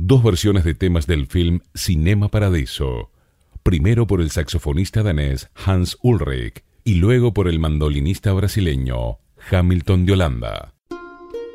dos versiones de temas del film Cinema Paradiso, primero por el saxofonista danés Hans Ulrich y luego por el mandolinista brasileño Hamilton de Holanda.